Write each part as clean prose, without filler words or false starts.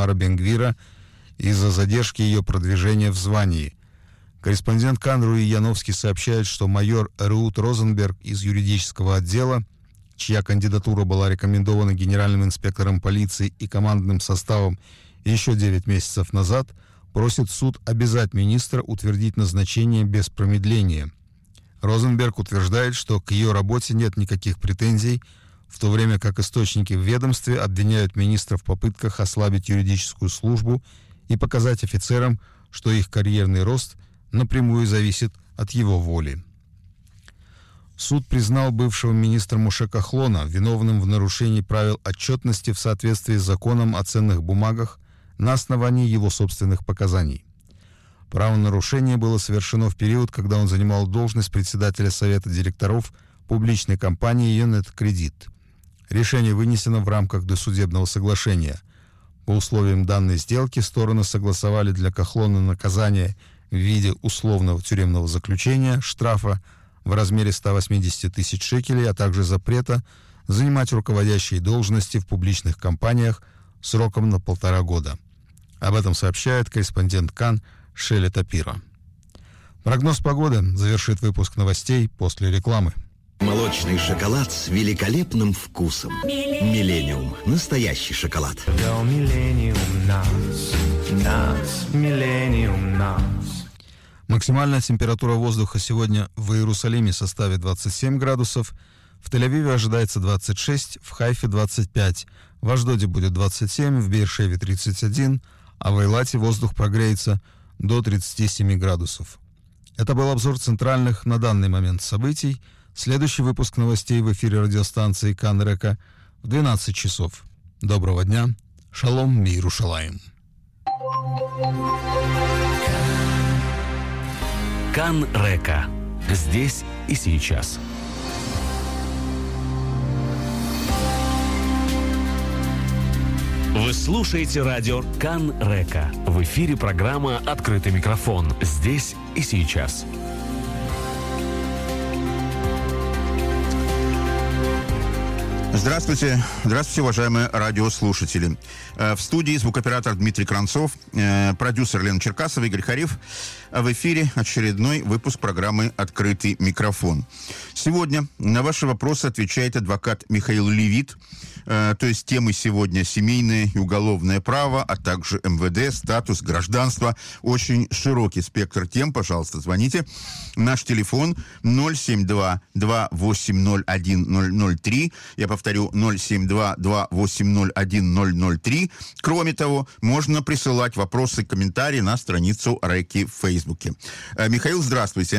Тамара Бенгвира из-за задержки ее продвижения в звании. Корреспондент КАН Руи Яновский сообщает, что майор Реут Розенберг из юридического отдела, чья кандидатура была рекомендована генеральным инспектором полиции и командным составом еще 9 месяцев назад, просит суд обязать министра утвердить назначение без промедления. Розенберг утверждает, что к ее работе нет никаких претензий, в то время как источники в ведомстве обвиняют министра в попытках ослабить юридическую службу и показать офицерам, что их карьерный рост напрямую зависит от его воли. Суд признал бывшего министра Моше Кахлона виновным в нарушении правил отчетности в соответствии с законом о ценных бумагах на основании его собственных показаний. Правонарушение было совершено в период, когда он занимал должность председателя Совета директоров публичной компании «Юнет Кредит». Решение вынесено в рамках досудебного соглашения. По условиям данной сделки стороны согласовали для Кахлона наказание в виде условного тюремного заключения, штрафа в размере 180 тысяч шекелей, а также запрета занимать руководящие должности в публичных компаниях сроком на 1,5 года. Об этом сообщает корреспондент КАН Шеля Тапира. Прогноз погоды завершит выпуск новостей после рекламы. Молочный шоколад с великолепным вкусом. Миллениум. Настоящий шоколад. Максимальная температура воздуха сегодня в Иерусалиме составит 27 градусов, в Тель-Авиве ожидается 26, в Хайфе 25, в Ашдоде будет 27, в Бейер-Шеве 31, а в Эйлате воздух прогреется до 37 градусов. Это был обзор центральных на данный момент событий. Следующий выпуск новостей в эфире радиостанции КАН Река в 12 часов. Доброго дня. Шалом Иерушалаим. КАН Река. Здесь и сейчас. Вы слушаете радио КАН Река. В эфире программа «Открытый микрофон». Здесь и сейчас. Здравствуйте, уважаемые радиослушатели. В студии звукооператор Дмитрий Кранцов, продюсер Лена Черкасова, Игорь Хариф. В эфире очередной выпуск программы «Открытый микрофон». Сегодня на ваши вопросы отвечает адвокат Михаил Левит. То есть темы сегодня семейное и уголовное право, а также МВД, статус, гражданство. Очень широкий спектр тем. Пожалуйста, звоните. Наш телефон 072-2801-003. Я повторю, 072-2801-003. Кроме того, можно присылать вопросы, комментарии на страницу Реки в Фейсбуке. Михаил, здравствуйте.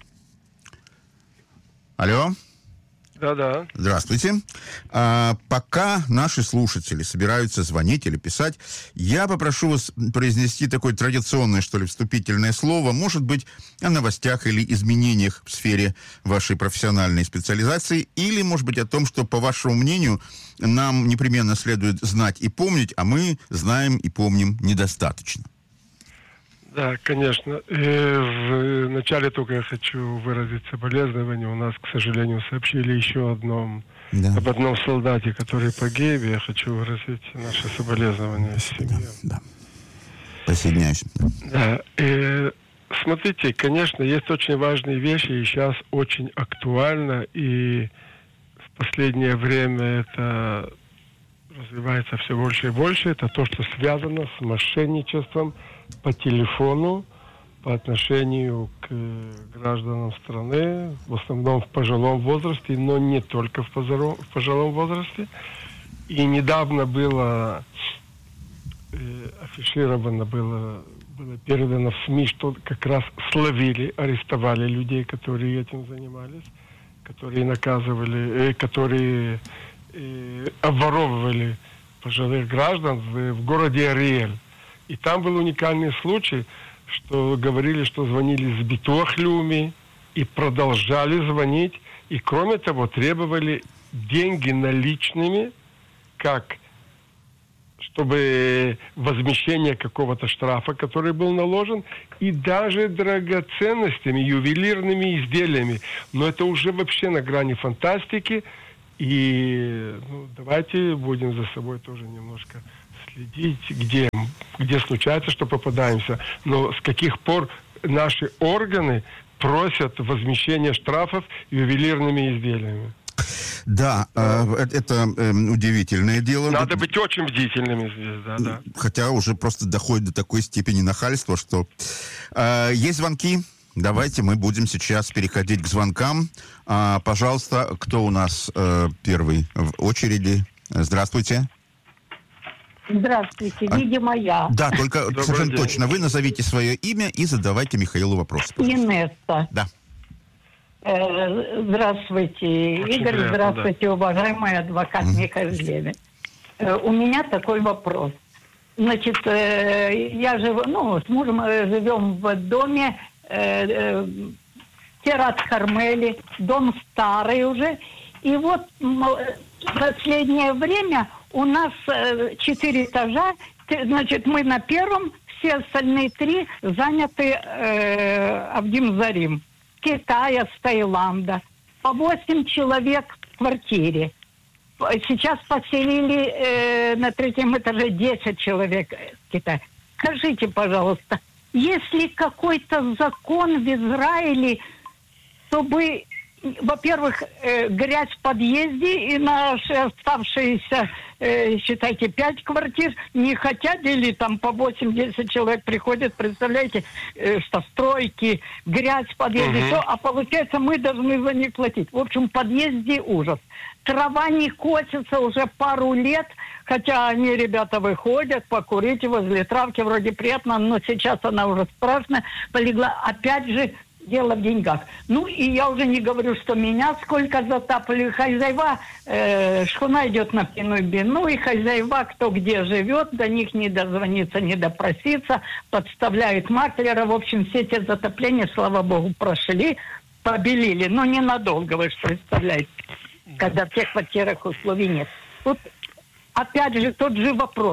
Алло. Да. Здравствуйте. Пока наши слушатели собираются звонить или писать, я попрошу вас произнести такое традиционное, что ли, вступительное слово, может быть, о новостях или изменениях в сфере вашей профессиональной специализации, или, может быть, о том, что, по вашему мнению, нам непременно следует знать и помнить, а мы знаем и помним недостаточно. Да, конечно. В начале только я хочу выразить соболезнования. У нас, к сожалению, сообщили еще об одном солдате, который погиб. Я хочу выразить наши соболезнования семье. Да. Присоединяюсь. Да. Смотрите, конечно, есть очень важные вещи, и сейчас очень актуально, и в последнее время это развивается все больше и больше. Это то, что связано с мошенничеством по телефону по отношению к гражданам страны, в основном в пожилом возрасте, но не только в пожилом возрасте. И недавно было афишировано, было передано в СМИ, что как раз словили, арестовали людей, которые этим занимались, которые наказывали, которые обворовывали пожилых граждан в городе Ариэль. И там был уникальный случай, что говорили, что звонили с Битуах Леуми и продолжали звонить. И кроме того, требовали деньги наличными, чтобы возмещение какого-то штрафа, который был наложен, и даже драгоценностями, ювелирными изделиями. Но это уже вообще на грани фантастики. И давайте будем за собой тоже немножко следить, где случается, что попадаемся, но с каких пор наши органы просят возмещения штрафов ювелирными изделиями. Да, это удивительное дело. Надо быть очень бдительными здесь, да. Хотя уже просто доходит до такой степени нахальства, что... Есть звонки? Давайте мы будем сейчас переходить к звонкам. Пожалуйста, кто у нас первый в очереди? Здравствуйте. Здравствуйте, видимо, я. Да, только совершенно точно. Вы назовите свое имя и задавайте Михаилу вопрос. Инесса. Да. Здравствуйте, Очень Игорь. приятно, Здравствуйте, уважаемый адвокат Михаил Левин. У меня такой вопрос. Значит, я живу, с мужем живем в доме Тират-Кармели, дом старый уже. И вот в последнее время у нас 4 этажа, значит, мы на первом, все остальные 3 заняты Авдим-Зарим. С Китая, с Таиланда. По 8 человек в квартире. Сейчас поселили на 3-м этаже 10 человек в Китае. Скажите, пожалуйста, есть ли какой-то закон в Израиле, чтобы, во-первых, грязь в подъезде и наши оставшиеся, считайте, 5 квартир не хотят, или там по 8-10 человек приходят, представляете, что стройки, грязь в подъезде, а получается мы должны за них платить. В общем, в подъезде ужас. Трава не косится уже пару лет, хотя они, ребята, выходят покурить возле травки, вроде приятно, но сейчас она уже страшная, полегла. Опять же, дело в деньгах. Ну, и я уже не говорю, что меня сколько затапали. Хозяева, шхуна идет на пину-бину, и хозяева, кто где живет, до них не дозвониться, не допроситься, подставляют маклера. В общем, все эти затопления, слава богу, прошли, побелили. Но ненадолго, вы же представляете, когда в тех квартирах условий нет. Вот, опять же, тот же вопрос.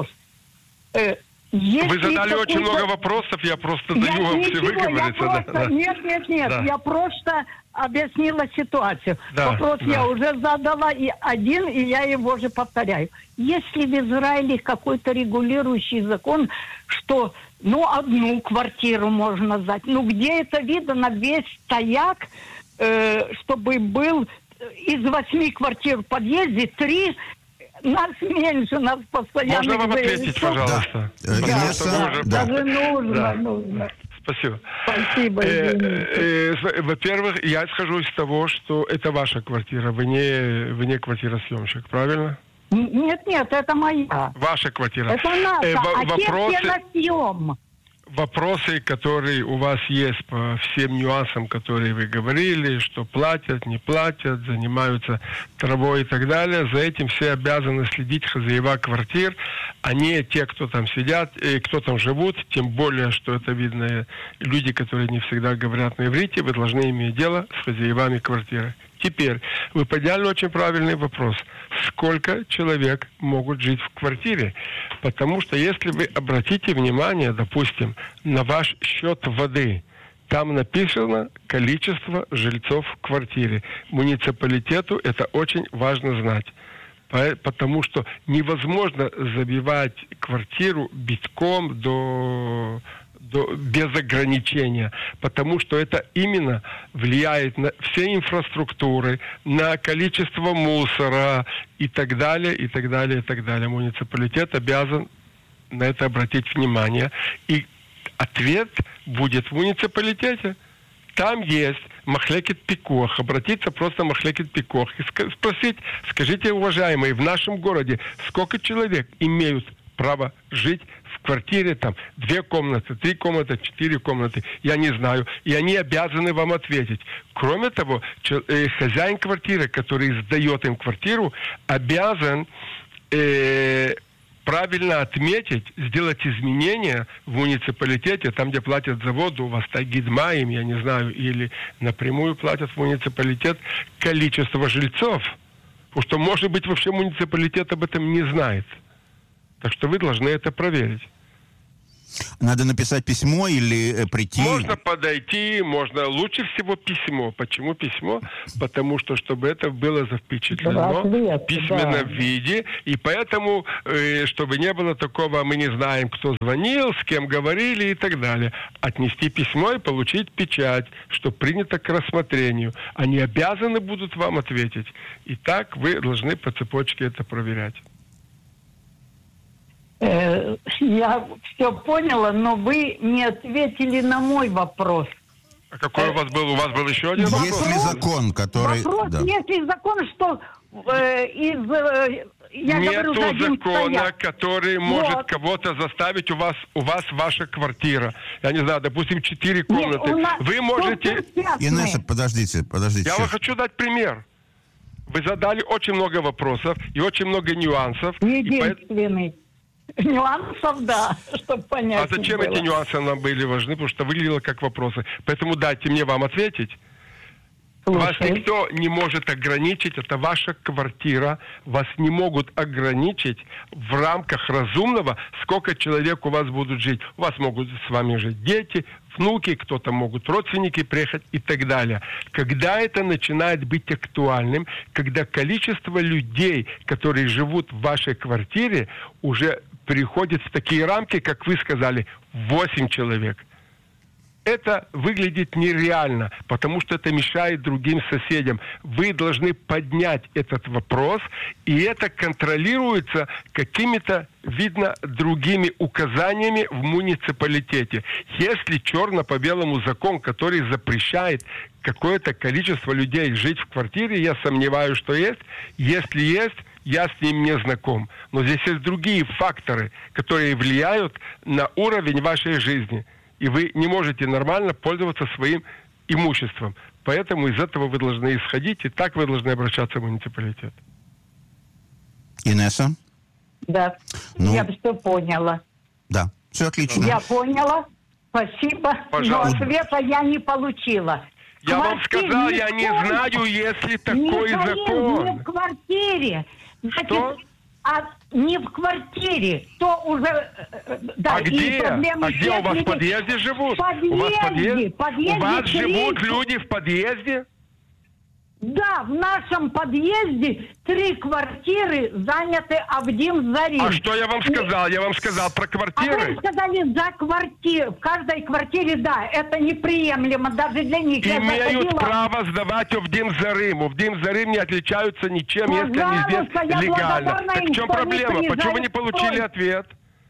Вы задали очень много вопросов, я просто даю вам все выговориться. Нет, да. Я просто объяснила ситуацию. Да, вопрос я уже задала и я его же повторяю. Есть ли в Израиле какой-то регулирующий закон, что, одну квартиру можно сдать? Где это видно на весь стояк, чтобы был из 8 квартир в подъезде 3... Нас меньше, нас постоянно... Можно вам ответить, пожалуйста? Да. Даже нужно. Спасибо. Спасибо. Во-первых, я исхожу из того, что это ваша квартира, вы не квартиросъемщик, правильно? Нет, это моя. Ваша квартира. Это наша, все на съем. Вопросы, которые у вас есть по всем нюансам, которые вы говорили, что платят, не платят, занимаются травой и так далее, за этим все обязаны следить хозяева квартир, а не те, кто там сидят, и кто там живут, тем более, что это видно, люди, которые не всегда говорят на иврите, вы должны иметь дело с хозяевами квартиры. Теперь, вы подняли очень правильный вопрос. Сколько человек могут жить в квартире? Потому что если вы обратите внимание, допустим, на ваш счет воды, там написано количество жильцов в квартире. Муниципалитету это очень важно знать. Потому что невозможно забивать квартиру битком без ограничения, потому что это именно влияет на все инфраструктуры, на количество мусора и так далее, и так далее, и так далее. Муниципалитет обязан на это обратить внимание, и ответ будет в муниципалитете. Там есть махлекет пикох, обратиться просто в махлекет пикох и спросить, скажите, уважаемые, в нашем городе сколько человек имеют право жить в квартире, там, 2 комнаты, 3 комнаты, 4 комнаты, я не знаю, и они обязаны вам ответить. Кроме того, хозяин квартиры, который сдает им квартиру, обязан правильно отметить, сделать изменения в муниципалитете, там, где платят за воду, у вас тагидмаим, я не знаю, или напрямую платят в муниципалитет, количество жильцов. Потому что, может быть, вообще муниципалитет об этом не знает. Так что вы должны это проверить. Надо написать письмо или прийти? Можно подойти, лучше всего письмо. Почему письмо? Потому что, чтобы это было запечатлено в письменном виде, и поэтому, чтобы не было такого, мы не знаем, кто звонил, с кем говорили и так далее. Отнести письмо и получить печать, что принято к рассмотрению. Они обязаны будут вам ответить. И так вы должны по цепочке это проверять. Я все поняла, но вы не ответили на мой вопрос. А какой у вас был? У вас был еще один вопрос? Есть ли закон, который... Вопрос, да. есть ли закон, что Нету закона, который может кого-то заставить. У вас ваша квартира. Я не знаю, допустим, 4 комнаты. Вы можете... Инесса, подождите. Я вам хочу дать пример. Вы задали очень много вопросов и очень много нюансов. Единственный. Нюансов, да, чтобы понять. А зачем эти нюансы нам были важны? Потому что выглядело как вопросы. Поэтому дайте мне вам ответить. Вас никто не может ограничить, это ваша квартира. Вас не могут ограничить в рамках разумного, сколько человек у вас будут жить. У вас могут с вами жить дети, внуки, кто-то могут родственники приехать и так далее. Когда это начинает быть актуальным, когда количество людей, которые живут в вашей квартире, уже переходит в такие рамки, как вы сказали, 8 человек. Это выглядит нереально, потому что это мешает другим соседям. Вы должны поднять этот вопрос, и это контролируется какими-то, видно, другими указаниями в муниципалитете. Если черно по белому закон, который запрещает какое-то количество людей жить в квартире, я сомневаюсь, что есть. Если есть, я с ним не знаком. Но здесь есть другие факторы, которые влияют на уровень вашей жизни. И вы не можете нормально пользоваться своим имуществом. Поэтому из этого вы должны исходить, и так вы должны обращаться в муниципалитет. Инесса? Да, я все поняла. Да, все отлично. Я поняла, спасибо. Пожалуйста. Но ответа я не получила. Я вам сказал, я не знаю, есть ли такой закон. Не в квартире. Значит, Что? Не в квартире, то уже... Да, А где? А где у вас в подъезде живут? В подъезде. У вас живут люди в подъезде? Да, в нашем подъезде 3 квартиры заняты Авдим Зарин. А что я вам сказал? Я вам сказал про А квартиры. вы сказали за квартиру. В каждой квартире, да, это неприемлемо даже для них. Имеют право сдавать Авдим Зарим. Авдим Зарим не отличаются ничем, если они здесь легально. Так в чем проблема? Почему вы не получили ответ?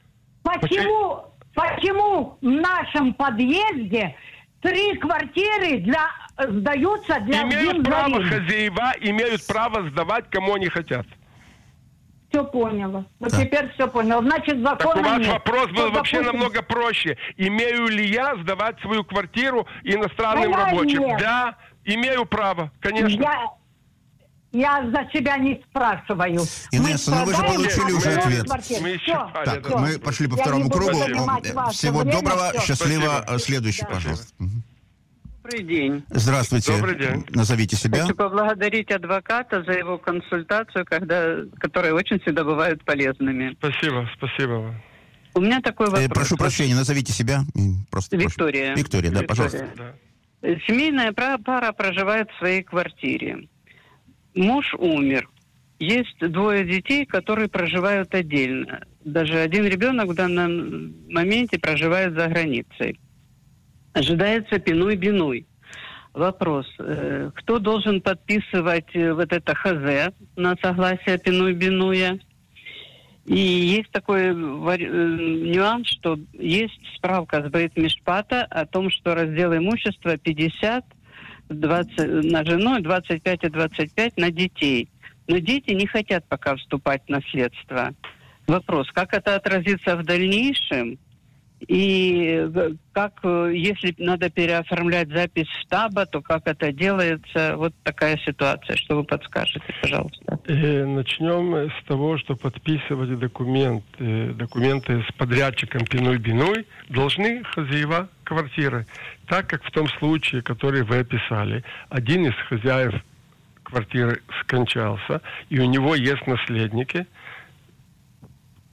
Почему в нашем подъезде 3 квартиры сдаются для Имеют Авдим право, Зарин? хозяева имеют право сдавать, кому они хотят. Все поняла. Вот теперь все поняла. Значит, Так закона у вас нет. вопрос был Вот, вообще допустим, намного проще. Имею ли я сдавать свою квартиру иностранным Да, рабочим? нет. Да, имею право, конечно. Я за себя не спрашиваю. Инесса, ну вы же получили уже ответ. Мы исчерпали, Так, да. мы пошли по Я второму не буду кругу. занимать ваше Всего время, доброго, всё. счастливо. Спасибо. Следующий, Спасибо. пожалуйста. Добрый день. Здравствуйте. Добрый день. Назовите себя. Хочу поблагодарить адвоката за его консультацию, которые очень всегда бывают полезными. Спасибо вам. У меня такой вопрос. Прошу прощения, назовите себя. Просто Виктория. Виктория, да, пожалуйста. Да. Семейная пара проживает в своей квартире. Муж умер. Есть 2 детей, которые проживают отдельно. Даже один ребенок в данном моменте проживает за границей. Ожидается пинуй-бинуй. Вопрос. Кто должен подписывать вот это ХЗ на согласие пинуй-бинуя? И есть такой нюанс, что есть справка с Бейт-Мишпата о том, что раздел имущества 50 на жену, 25 и 25 на детей. Но дети не хотят пока вступать в наследство. Вопрос, как это отразится в дальнейшем? И как, если надо переоформлять запись штаба, то как это делается? Вот такая ситуация. Что вы подскажете, пожалуйста? Начнем с того, что подписывать документы с подрядчиком пинуй-бинуй должны хозяева квартиры. Так как в том случае, который вы описали, один из хозяев квартиры скончался, и у него есть наследники.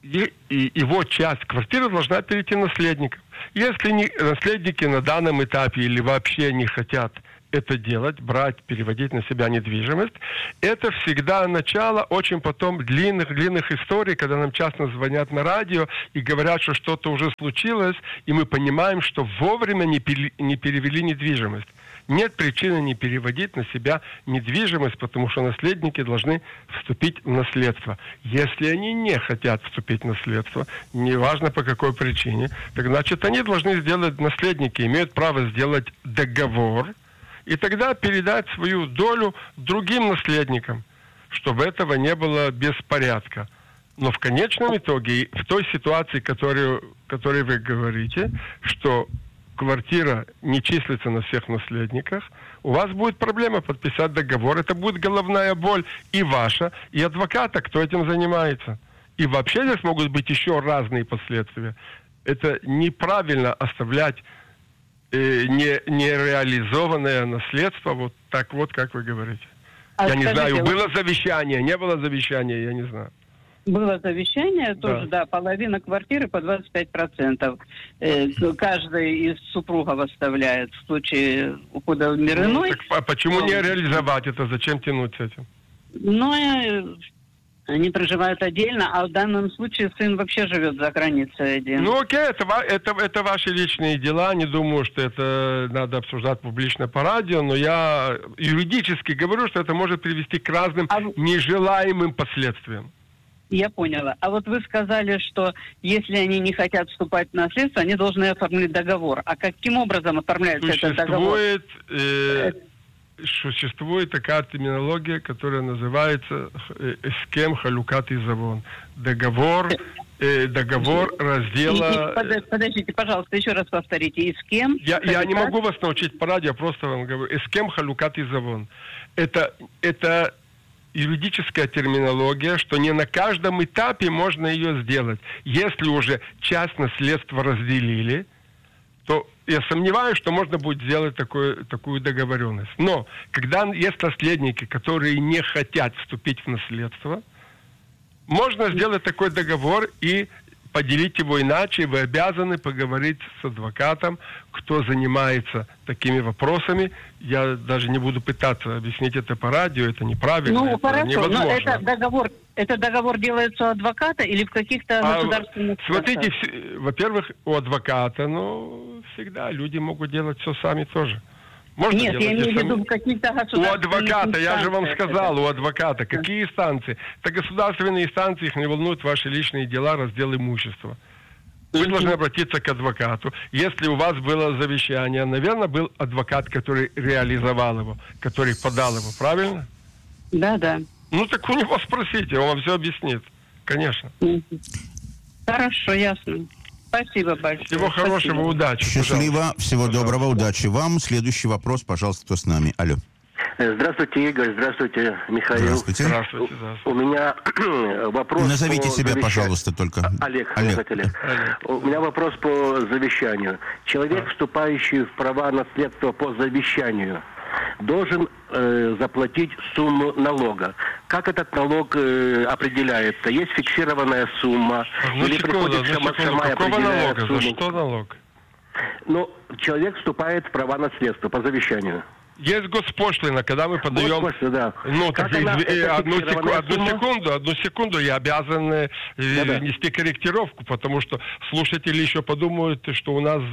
его часть квартиры должна перейти наследникам. Если наследники на данном этапе или вообще не хотят это делать, брать, переводить на себя недвижимость, это всегда начало очень потом длинных историй, когда нам часто звонят на радио и говорят, что что-то уже случилось, и мы понимаем, что вовремя не перевели недвижимость. Нет причины не переводить на себя недвижимость, потому что наследники должны вступить в наследство. Если они не хотят вступить в наследство, неважно по какой причине, так значит они должны сделать, наследники имеют право сделать договор, и тогда передать свою долю другим наследникам, чтобы этого не было беспорядка. Но в конечном итоге, в той ситуации, которой вы говорите, что квартира не числится на всех наследниках, у вас будет проблема подписать договор. Это будет головная боль и ваша, и адвоката, кто этим занимается. И вообще здесь могут быть еще разные последствия. Это неправильно оставлять нереализованное наследство вот так вот, как вы говорите. Я не знаю, было завещание, не было завещания, я не знаю. Было завещание, тоже, да, половина квартиры по 25%. Каждый из супругов оставляет в случае ухода в мир иной. А почему не реализовать это? Зачем тянуть с этим? Они проживают отдельно, а в данном случае сын вообще живет за границей один. Ну окей, это ваши личные дела. Не думаю, что это надо обсуждать публично по радио, но я юридически говорю, что это может привести к разным нежелаемым последствиям. Я поняла. А вот вы сказали, что если они не хотят вступать в наследство, они должны оформить договор. А каким образом оформляется этот договор? Существует такая терминология, которая называется «эскем халюкат изавон». Договор раздела... Подождите, пожалуйста, еще раз повторите. «Эскем»? Я не могу вас научить по радио, просто вам говорю. «Эскем халюкат изавон». Это юридическая терминология, что не на каждом этапе можно ее сделать. Если уже часть наследства разделили, то я сомневаюсь, что можно будет сделать такую договоренность. Но когда есть наследники, которые не хотят вступить в наследство, можно сделать такой договор и поделить его иначе. Вы обязаны поговорить с адвокатом, кто занимается такими вопросами. Я даже не буду пытаться объяснить это по радио, это неправильно, это хорошо, невозможно. Но этот договор делается у адвоката или в каких-то государственных... Смотрите, во-первых, у адвоката, всегда люди могут делать все сами тоже. Можно Нет, я имею в виду в каких-то государственных... У адвоката, я же вам сказал, у адвоката. Какие инстанции? Это государственные инстанции, их не волнуют ваши личные дела, раздел имущества. Вы должны обратиться к адвокату. Если у вас было завещание, наверное, был адвокат, который реализовал его, который подал его, правильно? Да. Так у него спросите, он вам все объяснит. Конечно. Хорошо, ясно. Спасибо большое. Всего хорошего, удачи. Счастливо, пожалуйста. всего доброго, удачи вам. Следующий вопрос, пожалуйста, кто с нами? Алло. Здравствуйте, Игорь. Здравствуйте, Михаил. Здравствуйте. У меня вопрос. Назовите себя, пожалуйста, только. Олег. У меня вопрос по завещанию. Человек, вступающий в права наследства по завещанию, должен заплатить сумму налога. Как этот налог определяется? Есть фиксированная сумма? Или приходит сама определяет сумму? За что налог? Человек вступает в права наследства по завещанию. Есть госпошлина, когда мы подаем... Госпошлина, да. Одну секунду, я обязан нести корректировку, потому что слушатели еще подумают, что у нас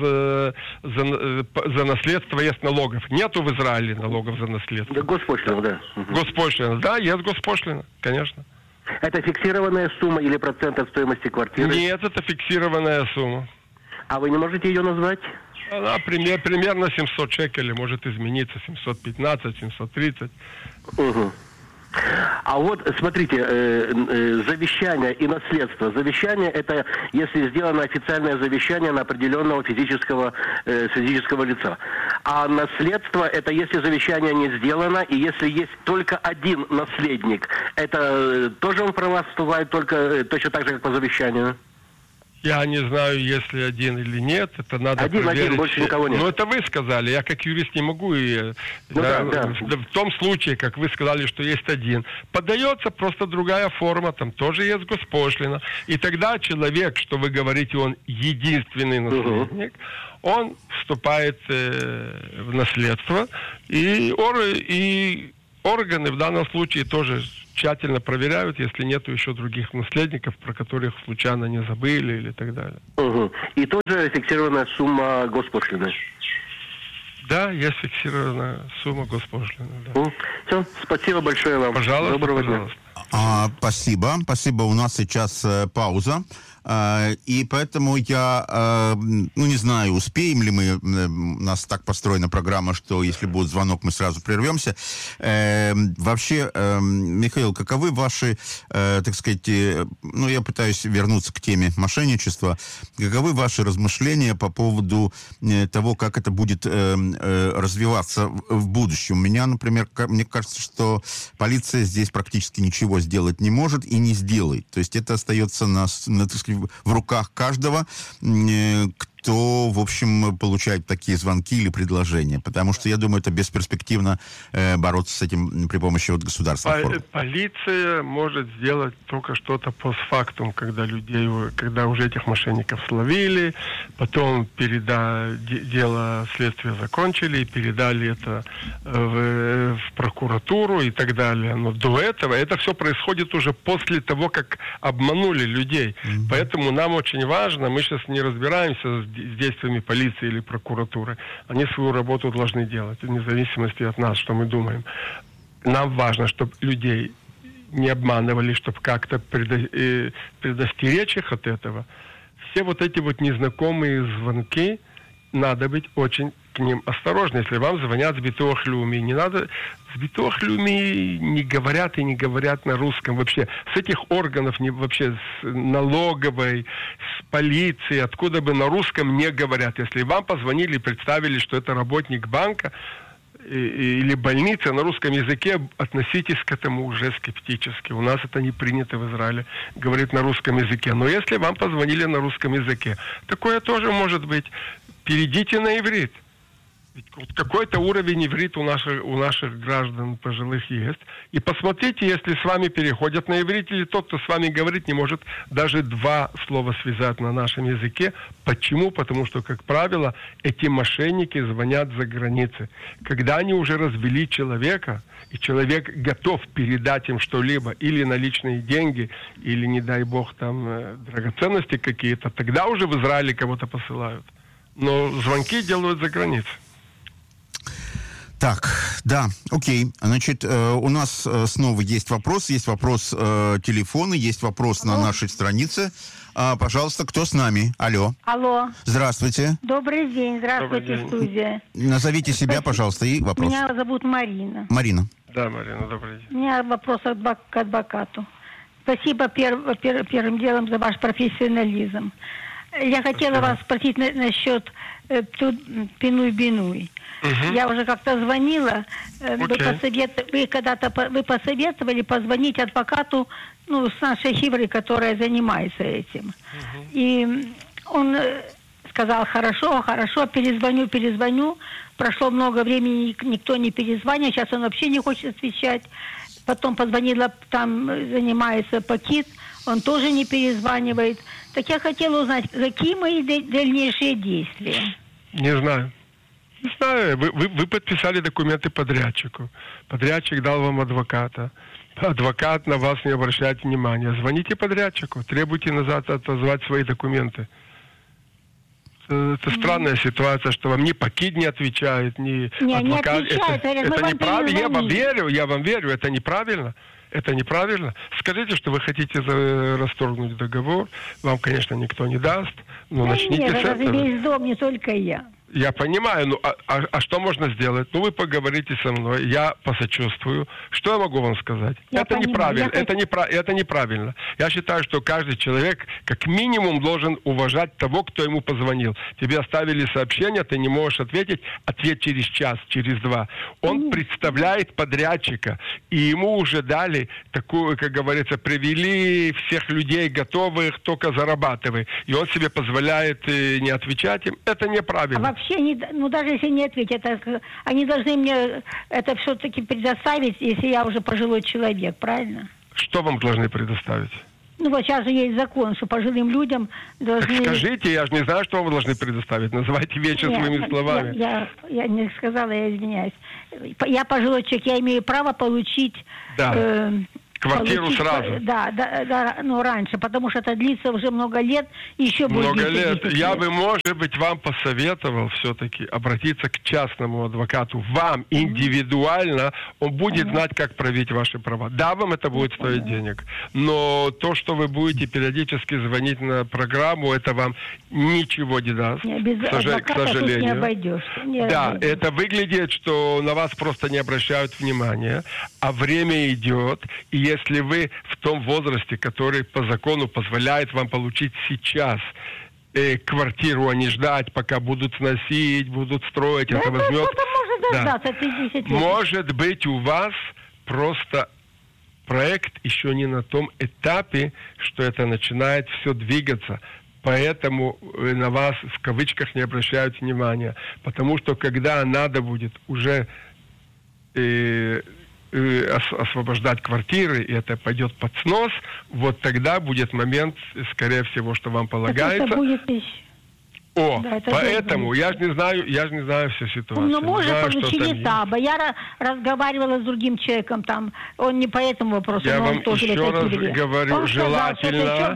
за наследство есть налогов. Нету в Израиле налогов за наследство. Да, госпошлина, да. Госпошлина, да, есть госпошлина, конечно. Это фиксированная сумма или процент от стоимости квартиры? Нет, это фиксированная сумма. А вы не можете ее назвать? Она примерно 700 шекелей, может измениться, 715, 730. Угу. А вот, смотрите, завещание и наследство. Завещание – это если сделано официальное завещание на определенного физического лица. А наследство – это если завещание не сделано, и если есть только один наследник. Это тоже он права вступает точно так же, как по завещанию? Я не знаю, есть ли один или нет. Это надо проверить. Один, больше никого нет. Но это вы сказали. Я как юрист не могу. В том случае, как вы сказали, что есть один. Подается просто другая форма. Там тоже есть госпошлина. И тогда человек, что вы говорите, он единственный наследник, он вступает в наследство. И органы в данном случае тоже тщательно проверяют, если нет еще других наследников, про которых случайно не забыли или так далее. И тоже фиксированная сумма госпошлины. Да, есть фиксированная сумма госпошлины. Да. Все, спасибо большое вам. Пожалуйста, доброго дня. Спасибо. Спасибо. У нас сейчас пауза. И поэтому я, не знаю, успеем ли мы, у нас так построена программа, что если будет звонок, мы сразу прервемся. Вообще, Михаил, каковы ваши, так сказать, я пытаюсь вернуться к теме мошенничества, каковы ваши размышления по поводу того, как это будет развиваться в будущем? Мне кажется, что полиция здесь практически ничего сделать не может и не сделает. То есть это остается так сказать, в руках каждого, кто, в общем, получает такие звонки или предложения. Потому что, я думаю, это бесперспективно бороться с этим при помощи государственных форм. Полиция может сделать только что-то постфактум, когда уже этих мошенников словили, потом дело следствия закончили, передали это в прокуратуру и так далее. Но до этого это все происходит уже после того, как обманули людей. Поэтому нам очень важно, мы сейчас не разбираемся с действиями полиции или прокуратуры. Они свою работу должны делать, вне зависимости от нас, что мы думаем. Нам важно, чтобы людей не обманывали, чтобы как-то предостеречь их от этого. Все вот эти незнакомые звонки, надо быть очень к ним осторожны. Если вам звонят с Битох Леуми, не надо... С Битох Леуми не говорят и не говорят на русском вообще. С этих органов, вообще с налоговой, с полиции, откуда бы на русском не говорят. Если вам позвонили и представили, что это работник банка или больницы на русском языке, относитесь к этому уже скептически. У нас это не принято в Израиле говорить на русском языке. Но если вам позвонили на русском языке, такое тоже может быть. Перейдите на иврит. Ведь какой-то уровень иврит у наших граждан пожилых есть. И посмотрите, если с вами переходят на иврит, или тот, кто с вами говорит, не может даже два слова связать на нашем языке. Почему? Потому что, как правило, эти мошенники звонят за границей. Когда они уже развели человека, и человек готов передать им что-либо, или наличные деньги, или, не дай бог, там драгоценности какие-то, тогда уже в Израиле кого-то посылают. Но звонки делают за границей. Так, да, окей. Значит, у нас снова есть вопрос телефона, есть вопрос на нашей странице. Пожалуйста, кто с нами? Алло. Алло. Здравствуйте. Добрый день, здравствуйте, Добрый день. студия. Назовите себя, пожалуйста, и вопрос. Меня зовут Марина. Марина. Да, Марина, добрый день. У меня вопрос к адвокату. Спасибо первым делом за ваш профессионализм. Я хотела вас спросить насчет Пинуй-Бинуй. Я уже как-то звонила, вы посоветовали позвонить адвокату, с нашей хивры, которая занимается этим. И он сказал, хорошо, перезвоню. Прошло много времени, никто не перезвонил, сейчас он вообще не хочет отвечать. Потом позвонила, там занимается Пакит, он тоже не перезванивает. Так я хотела узнать, какие мои дальнейшие действия? Не знаю. Вы подписали документы подрядчику. Подрядчик дал вам адвоката. Адвокат на вас не обращает внимания. Звоните подрядчику, требуйте назад отозвать свои документы. Это странная ситуация, что вам ни Пакид не отвечает, ни адвокат. Не отвечает, это неправильно. Я вам верю, это неправильно. Это неправильно. Скажите, что вы хотите расторгнуть договор. Вам, конечно, никто не даст. Но начните с этого. Весь дом, не только я. Я понимаю, ну а что можно сделать? Ну, вы поговорите со мной, я посочувствую. Что я могу вам сказать? Это неправильно. Это неправильно. Я считаю, что каждый человек как минимум должен уважать того, кто ему позвонил. Тебе оставили сообщение, ты не можешь ответить, ответь через час, через два. Он представляет подрядчика, и ему уже дали такую, как говорится, привели всех людей готовых, только зарабатывай. И он себе позволяет не отвечать им. Это неправильно. Вообще, ну даже если не ответить, они должны мне это все-таки предоставить, если я уже пожилой человек, правильно? Что вам должны предоставить? Ну вот сейчас же есть закон, что пожилым людям должны... Так скажите, я же не знаю, что вам должны предоставить. Называйте вещи своими словами. Я не сказала, я извиняюсь. Я пожилой человек, я имею право получить... Да. Квартиру сразу. Да, ну раньше, потому что это длится уже много лет, и еще будет много лет. Я бы, может быть, вам посоветовал все-таки обратиться к частному адвокату. Вам индивидуально, он будет знать, как проявить ваши права. Да, вам это будет стоить денег, но то, что вы будете периодически звонить на программу, это вам ничего не даст, к сожалению. Не обойдешь. Да, это выглядит, что на вас просто не обращают внимания, а время идет, и если вы в том возрасте, который по закону позволяет вам получить сейчас квартиру, а не ждать, пока будут сносить, будут строить, это возьмет... Может быть, у вас просто проект еще не на том этапе, что это начинает все двигаться. Поэтому на вас в кавычках не обращают внимания. Потому что когда надо будет уже... освобождать квартиры, и это пойдет под снос, вот тогда будет момент, скорее всего, что вам полагается. Это будет... Поэтому я же не знаю всю ситуацию. Ну, мы уже получили ТАБа. Я разговаривала с другим человеком там, он не по этому вопросу, я но вам он тоже еще раз говорю, он желательно,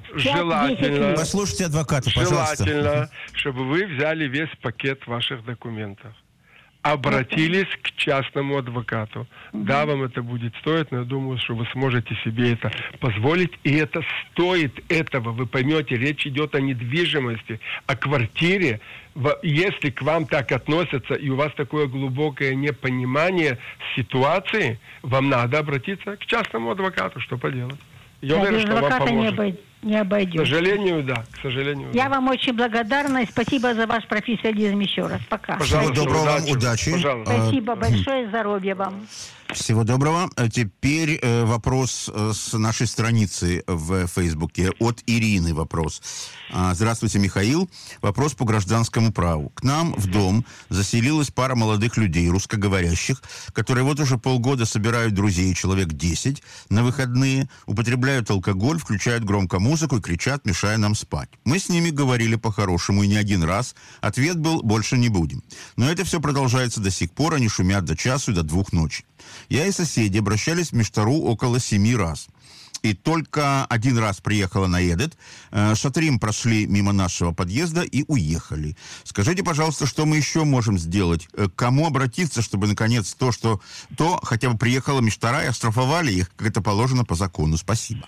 послушайте адвоката, пожалуйста. Желательно, чтобы вы взяли весь пакет ваших документов. Обратились к частному адвокату. Да, вам это будет стоить, но я думаю, что вы сможете себе это позволить. И это стоит этого. Вы поймете, речь идет о недвижимости, о квартире. Если к вам так относятся, и у вас такое глубокое непонимание ситуации, вам надо обратиться к частному адвокату. Что поделать? Я уверен, что вам поможет. Не обойдет. К сожалению, да. Я вам очень благодарна и спасибо за ваш профессионализм еще раз. Пока. Всего доброго вам, удачи. Спасибо большое, здоровья вам. Всего доброго. Теперь вопрос с нашей страницы в Фейсбуке. От Ирины вопрос. Здравствуйте, Михаил. Вопрос по гражданскому праву. К нам в дом заселилась пара молодых людей, русскоговорящих, которые вот уже полгода собирают друзей, человек 10, на выходные, употребляют алкоголь, включают громко музыку и кричат, мешая нам спать. Мы с ними говорили по-хорошему и не один раз. Ответ был: больше не будем. Но это все продолжается до сих пор, они шумят до часу и до 2 ночи. Я и соседи обращались в Миштару около 7 раз. И только 1 раз приехала на Едет. Шатрим прошли мимо нашего подъезда и уехали. Скажите, пожалуйста, что мы еще можем сделать? К кому обратиться, чтобы, наконец, то хотя бы приехала Миштара и оштрафовали их, как это положено по закону? Спасибо.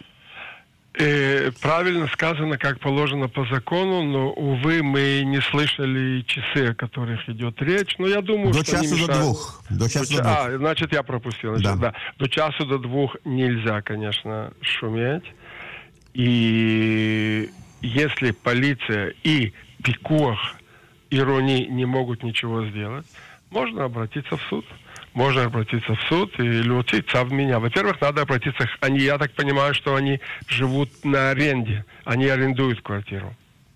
Правильно сказано, как положено по закону, но, увы, мы не слышали часы, о которых идет речь. Но я думаю, до что часу не до 2. До часу до 2. Значит, я пропустил. Да. До часу до 2 нельзя, конечно, шуметь. И если полиция и пикуах, и рони не могут ничего сделать, можно обратиться в суд. Можно обратиться в суд или учиться в меня. Во-первых, надо обратиться... Я так понимаю, что они живут на аренде. Они арендуют квартиру.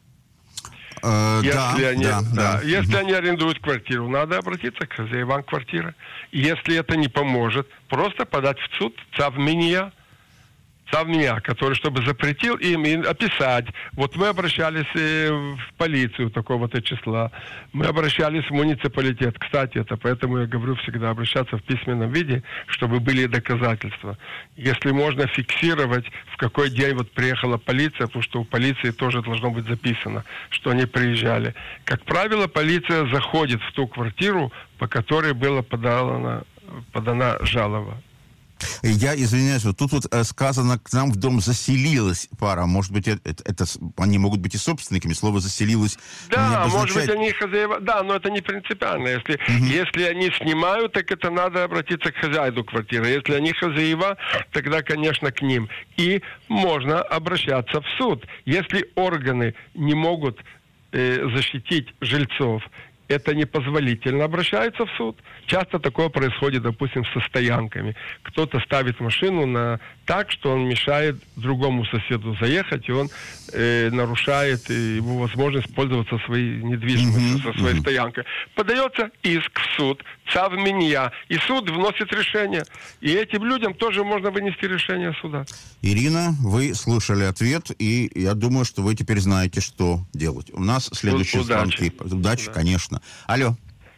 Если они арендуют квартиру, надо обратиться к хозяевам квартиры. Если это не поможет, просто подать в суд цавмения, который, чтобы запретил им описать. Вот мы обращались в полицию такого-то числа, мы обращались в муниципалитет. Кстати, это поэтому я говорю всегда обращаться в письменном виде, чтобы были доказательства. Если можно фиксировать, в какой день вот приехала полиция, потому что у полиции тоже должно быть записано, что они приезжали. Как правило, полиция заходит в ту квартиру, по которой была подана жалоба. Я извиняюсь, вот тут вот сказано, к нам в дом заселилась пара. Может быть, это они могут быть и собственниками. Слово «заселилась» да, может быть, они хозяева. Да, но это не принципиально. Если они снимают, так это надо обратиться к хозяину квартиры. Если они хозяева, тогда, конечно, к ним. И можно обращаться в суд. Если органы не могут защитить жильцов, это непозволительно, обращаются в суд. Часто такое происходит, допустим, со стоянками. Кто-то ставит машину так, что он мешает другому соседу заехать, и он нарушает его возможность пользоваться своей недвижимостью, со своей стоянкой. Подается иск в суд, цав минья, и суд вносит решение. И этим людям тоже можно вынести решение суда. Ирина, вы слушали ответ, и я думаю, что вы теперь знаете, что делать. У нас следующие звонки. Удачи, да. Конечно. Алло.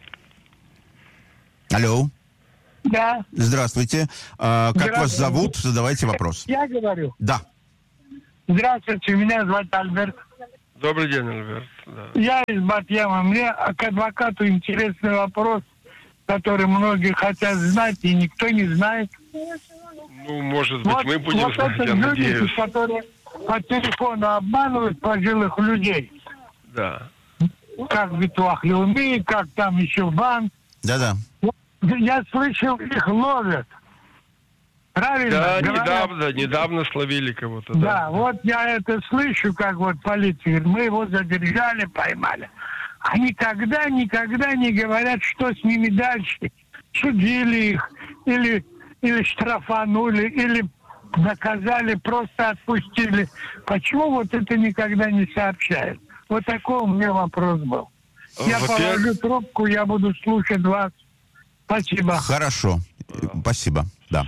Алло. Да. Здравствуйте. Как вас зовут? Задавайте вопрос. Я говорю? Да. Здравствуйте, меня зовут Альберт. Добрый день, Альберт. Да. Я из Батьяма. Мне к адвокату интересный вопрос, который многие хотят знать, и никто не знает. Ну, может быть, мы будем знать, я надеюсь. Люди, которые по телефону обманывают пожилых людей. Да. Как в Битуах Леуми, как там еще банк. Да-да. Я слышал, их ловят. Правильно? Да, недавно словили кого-то. Да, вот я это слышу, как вот полиция. Мы его задержали, поймали. А никогда не говорят, что с ними дальше. Судили их, или штрафанули, или наказали, просто отпустили. Почему вот это никогда не сообщают? Вот такой у меня вопрос был. Я положу трубку, я буду слушать вас. Спасибо. Хорошо. Спасибо. Да.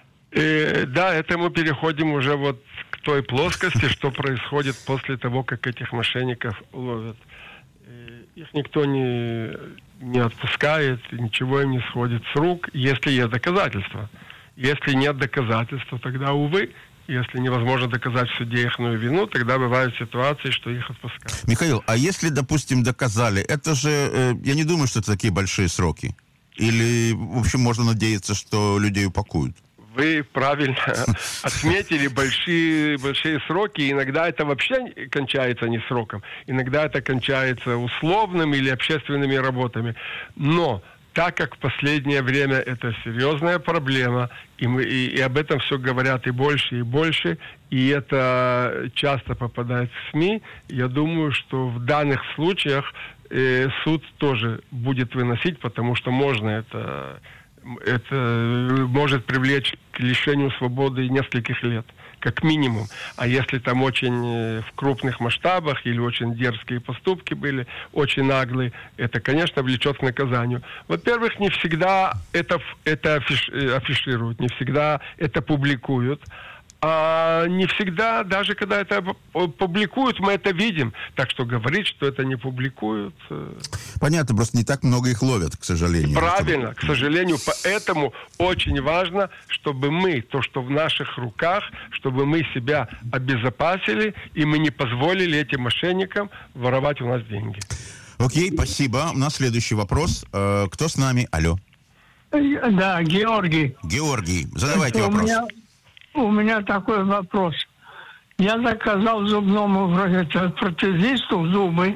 Да, это мы переходим уже вот к той плоскости, что происходит после того, как этих мошенников ловят. Их никто не отпускает, ничего им не сходит с рук, если есть доказательства. Если нет доказательств, тогда, увы, если невозможно доказать в суде их вину, тогда бывают ситуации, что их отпускают. Михаил, а если, допустим, доказали, это же, я не думаю, что это такие большие сроки. Или, в общем, можно надеяться, что людей упакуют? Вы правильно отметили большие сроки. Иногда это вообще кончается не сроком. Иногда это кончается условным или общественными работами. Но так как в последнее время это серьезная проблема, и об этом все говорят и больше, и это часто попадает в СМИ, я думаю, что в данных случаях суд тоже будет выносить, потому что можно это может привлечь к лишению свободы нескольких лет, как минимум. А если там очень в крупных масштабах или очень дерзкие поступки были, очень наглые, это, конечно, влечет к наказанию. Во-первых, не всегда это афишируют, не всегда это публикуют. А не всегда, даже когда это публикуют, мы это видим. Так что говорить, что это не публикуют... Понятно, просто не так много их ловят, к сожалению. Правильно, к сожалению. Поэтому очень важно, чтобы мы, то, что в наших руках, чтобы мы себя обезопасили, и мы не позволили этим мошенникам воровать у нас деньги. Окей, спасибо. У нас следующий вопрос. Кто с нами? Алло. Да, Георгий. Георгий, задавайте вопрос. У меня такой вопрос. Я заказал зубному протезисту зубы,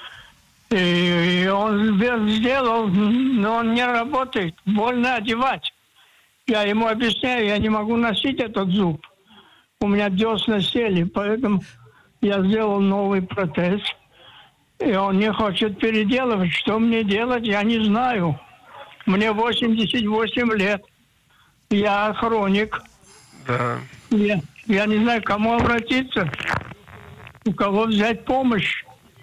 и он сделал, но он не работает, больно одевать. Я ему объясняю, я не могу носить этот зуб. У меня десна сели, поэтому я сделал новый протез, и он не хочет переделывать. Что мне делать, я не знаю. Мне 88 лет. Я хроник. Да. Я не знаю, к кому обратиться, у кого взять помощь.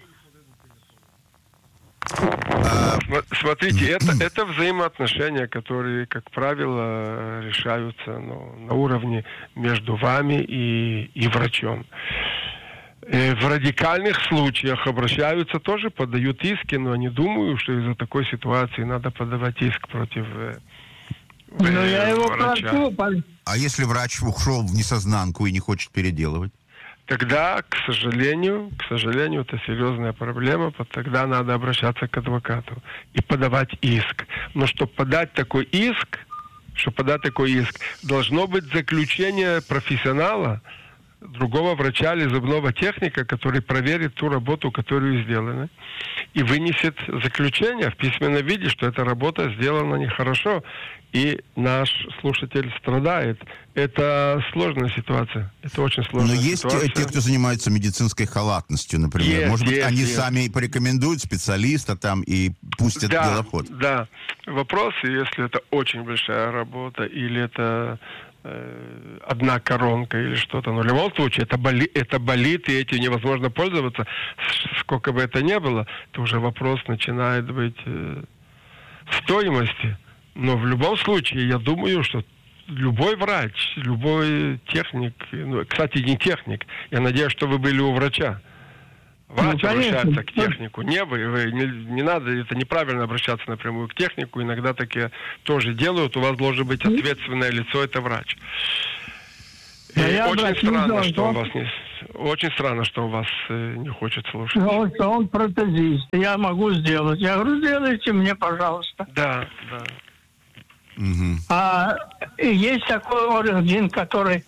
Смотрите, это взаимоотношения, которые, как правило, решаются на уровне между вами и врачом. В радикальных случаях обращаются тоже, подают иски, но не думаю, что из-за такой ситуации надо подавать иск против но я его прошу. А если врач ушел в несознанку и не хочет переделывать? Тогда, к сожалению, это серьезная проблема, тогда надо обращаться к адвокату и подавать иск. Но чтобы подать такой иск, чтобы подать такой иск. Должно быть заключение профессионала, другого врача или зубного техника, который проверит ту работу, которую сделана, и вынесет заключение в письменном виде, что эта работа сделана нехорошо, и наш слушатель страдает. Это сложная ситуация. Это очень сложная ситуация. Но есть те, кто занимается медицинской халатностью, например. Может быть, они сами порекомендуют специалиста там и пустят дело в ход. Да. Вопрос, если это очень большая работа, или это одна коронка или что-то. Но в любом случае это болит, и этим невозможно пользоваться. Сколько бы это ни было, то уже вопрос начинает быть стоимости. Но в любом случае, я думаю, что любой врач, любой техник, кстати, не техник, я надеюсь, что вы были у врача. Врач обращается к технику. Не надо, это неправильно обращаться напрямую к технику. Иногда такие тоже делают. У вас должно быть ответственное лицо, это врач. Очень странно, что он вас не хочет слушать. Он протезист. Я могу сделать. Я говорю, сделайте мне, пожалуйста. Да. Угу. А есть такой орден, который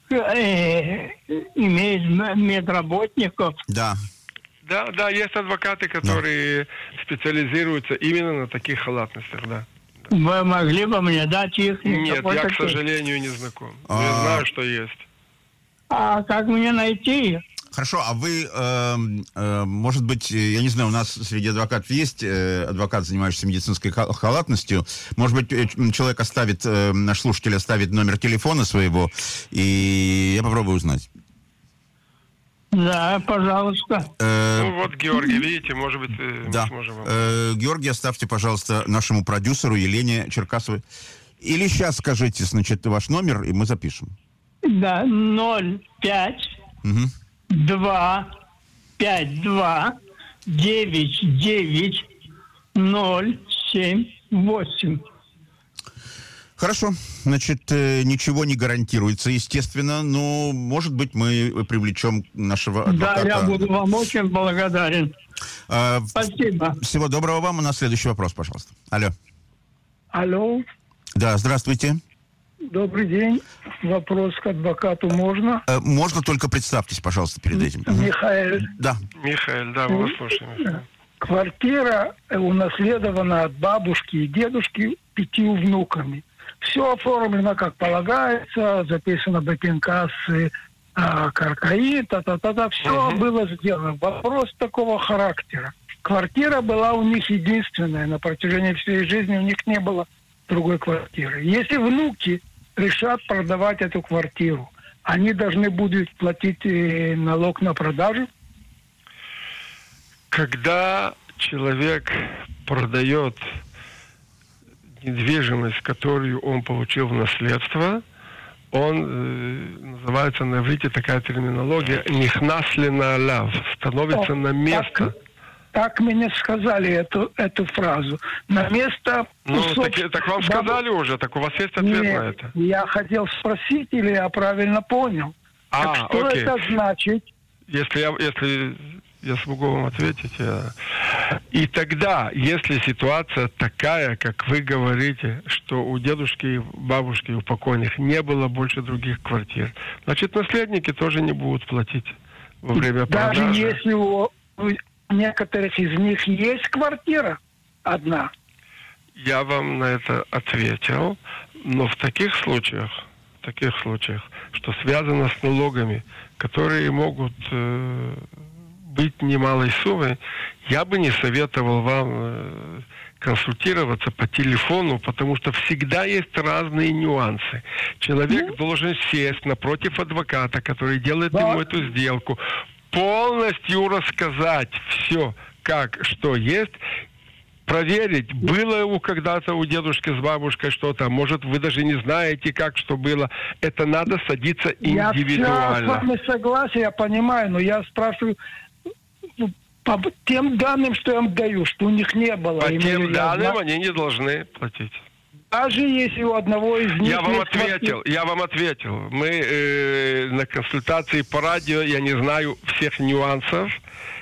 имеет медработников. Да. Да, есть адвокаты, которые специализируются именно на таких халатностях, да. Вы могли бы мне дать их? Нет, я, к сожалению, не знаком. Я знаю, что есть. А как мне найти их? Хорошо, а вы, может быть, я не знаю, у нас среди адвокатов есть адвокат, занимающийся медицинской халатностью. Может быть, человек оставит, наш слушатель оставит номер телефона своего, и я попробую узнать. Да, пожалуйста. Вот, Георгий, видите, может быть, мы сможем вам... Георгий, оставьте, пожалуйста, нашему продюсеру Елене Черкасовой. Или сейчас скажите, значит, ваш номер, и мы запишем. Да, 05 2 52 99 078. Хорошо. Значит, ничего не гарантируется, естественно, но, может быть, мы привлечем нашего адвоката. Да, я буду вам очень благодарен. Спасибо. Всего доброго вам. У нас следующий вопрос, пожалуйста. Алло. Да, здравствуйте. Добрый день. Вопрос к адвокату можно? Можно, только представьтесь, пожалуйста, перед этим. Михаил. Да. Михаил, да, мы вас слушаем. Квартира унаследована от бабушки и дедушки 5 внуками. Все оформлено, как полагается, записано бакинкассы, каркаи, все было сделано. Вопрос такого характера. Квартира была у них единственная. На протяжении всей жизни у них не было другой квартиры. Если внуки решат продавать эту квартиру, они должны будут платить налог на продажу? Когда человек продает недвижимость, которую он получил в наследство, он, называется на иврите такая терминология, «нихнаслина аляв», становится на место. Так мне сказали эту фразу. На место... так вам сказали уже, так у вас есть ответ на это? Я хотел спросить, или я правильно понял. Что это значит? Если я смогу вам ответить. И тогда, если ситуация такая, как вы говорите, что у дедушки и бабушки, у покойных не было больше других квартир, значит, наследники тоже не будут платить во время продажи. Даже если у некоторых из них есть квартира одна? Я вам на это ответил, но в таких случаях, что связано с налогами, которые могут быть немалой суммой, я бы не советовал вам консультироваться по телефону, потому что всегда есть разные нюансы. Человек должен сесть напротив адвоката, который делает ему эту сделку, полностью рассказать все, как, что есть, проверить, было когда-то у дедушки с бабушкой что-то, может, вы даже не знаете, как, что было. Это надо садиться индивидуально. Я с вами согласен, я понимаю, но я спрашиваю по тем данным, что я им даю, что у них не было. По тем данным они не должны платить. Даже если у одного из них... Я вам ответил. Мы на консультации по радио, я не знаю всех нюансов.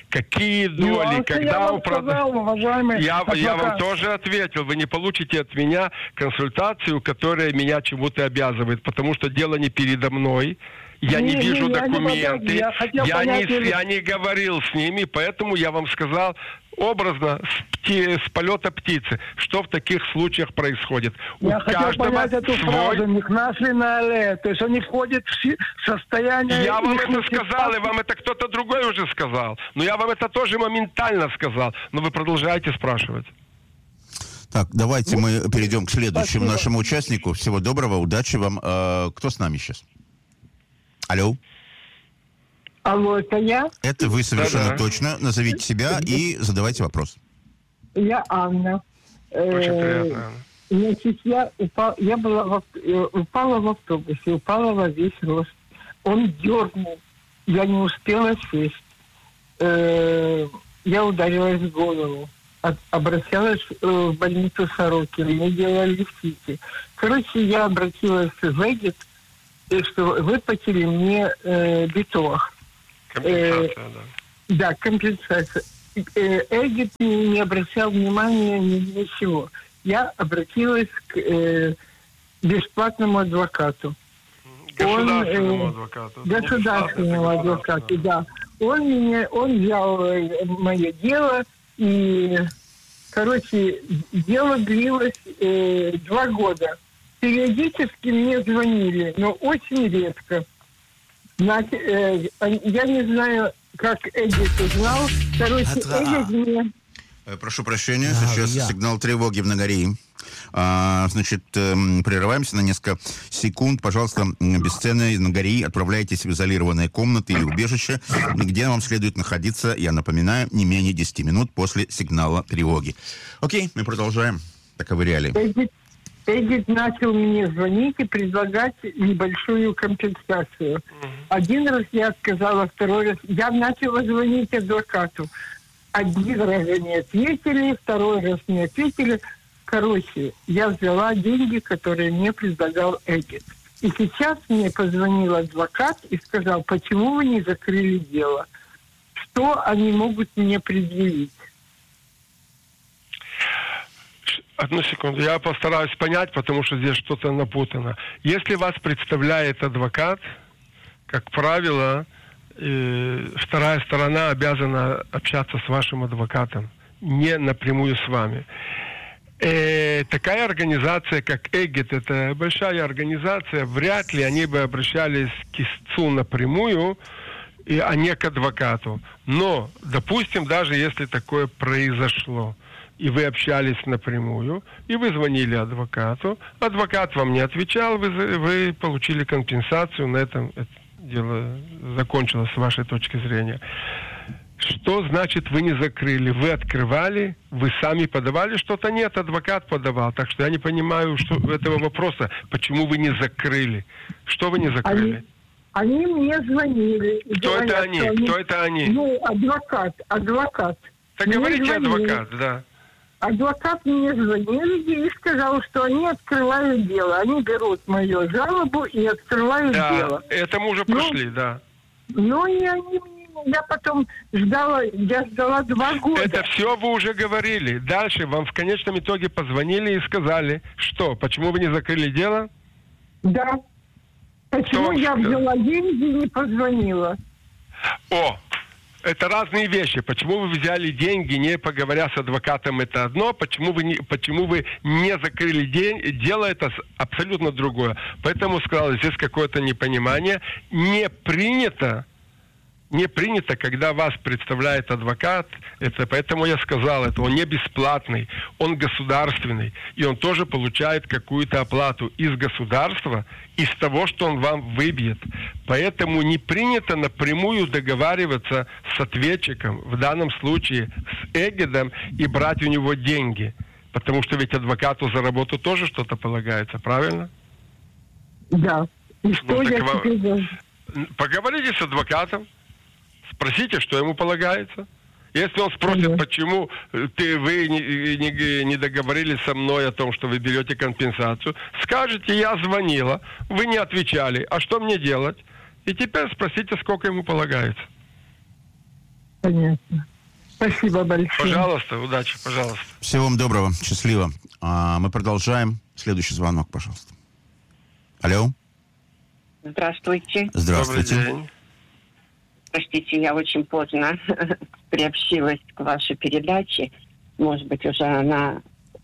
какие доли, когда я сказал, уважаемый я вам тоже ответил. Вы не получите от меня консультацию, которая меня чему-то обязывает, потому что дело не передо мной. Я не вижу документы, я не говорил с ними, поэтому я вам сказал образно с полета птицы, что в таких случаях происходит. Я хотел понять эту фразу, «Нихнашли на алле», то есть они входят в состояние... Я вам это сказал, и вам это кто-то другой уже сказал. Но я вам это тоже моментально сказал, но вы продолжаете спрашивать. Так, давайте мы перейдем к следующему нашему участнику. Всего доброго, удачи вам. Кто с нами сейчас? Алло. Алло, это я? Это вы совершенно точно. Назовите себя и задавайте вопрос. Я Анна. Очень приятно, Анна. Значит, я упала в автобусе, упала во весь рост. Он дернул. Я не успела сесть. Я ударилась в голову. Обращалась в больницу Сорокина. Мне делали СИТИ. Короче, я обратилась в ЭГИТ, что выплатили мне битох. Компенсация, да. Да, компенсация. ЭГИТ не обращал внимания ни на чего. Я обратилась к бесплатному адвокату. Государственному адвокату. Государственному адвокату, да. Он взял мое дело, и, короче, дело длилось 2 года. Периодически мне звонили, но очень редко. Я не знаю, как Эдит узнал. Короче, Эдит мне... Прошу прощения, сейчас сигнал тревоги в Нагории. Значит, прерываемся на несколько секунд. Пожалуйста, без сцены из Нагории отправляйтесь в изолированные комнаты или убежище, где вам следует находиться, я напоминаю, не менее 10 минут после сигнала тревоги. Окей, мы продолжаем. Таковы реалии. Эдит начал мне звонить и предлагать небольшую компенсацию. Один раз я отказала, второй раз... Я начала звонить адвокату. Один раз не ответили, второй раз не ответили. Короче, я взяла деньги, которые мне предлагал Эдит. И сейчас мне позвонил адвокат и сказал, почему вы не закрыли дело? Что они могут мне предъявить? Одну секунду, я постараюсь понять, потому что здесь что-то напутано. Если вас представляет адвокат, как правило, вторая сторона обязана общаться с вашим адвокатом, не напрямую с вами. Такая организация, как ЭГИТ, это большая организация, вряд ли они бы обращались к истцу напрямую, а не к адвокату. Но, допустим, даже если такое произошло, и вы общались напрямую, и вы звонили адвокату, адвокат вам не отвечал, вы получили компенсацию, на этом это дело закончилось с вашей точки зрения. Что значит вы не закрыли? Вы открывали, вы сами подавали что-то? Нет, адвокат подавал. Так что я не понимаю этого вопроса. Почему вы не закрыли? Что вы не закрыли? Они мне звонили. Кто это они? Кто это они? Ну, адвокат. Так говорите, адвокат, да. Адвокат мне звонил и сказал, что они открывают дело. Они берут мою жалобу и открывают дело. Да, это мы уже прошли, да. Ну, и они мне... Я потом ждала 2 года. Это все вы уже говорили. Дальше вам в конечном итоге позвонили и сказали, что, почему вы не закрыли дело? Да. Почему я взяла деньги и не позвонила? Это разные вещи. Почему вы взяли деньги, не поговоря с адвокатом, это одно. Почему вы не закрыли дело, это абсолютно другое. Поэтому сказал, здесь какое-то непонимание. Не принято, когда вас представляет адвокат, поэтому я сказал это, он не бесплатный, он государственный, и он тоже получает какую-то оплату из государства, из того, что он вам выбьет. Поэтому не принято напрямую договариваться с ответчиком, в данном случае с ЭГИДом, и брать у него деньги. Потому что ведь адвокату за работу тоже что-то полагается, правильно? Да. И что я теперь должен? Поговорите с адвокатом. Спросите, что ему полагается. Если он спросит, почему вы не договорились со мной о том, что вы берете компенсацию, скажите, я звонила, вы не отвечали, а что мне делать? И теперь спросите, сколько ему полагается. Понятно. Спасибо большое. Пожалуйста, удачи, пожалуйста. Всего вам доброго, счастливо. Мы продолжаем. Следующий звонок, пожалуйста. Алло. Здравствуйте. Здравствуйте. Добрый день. Простите, я очень поздно приобщилась к вашей передаче. Может быть, уже на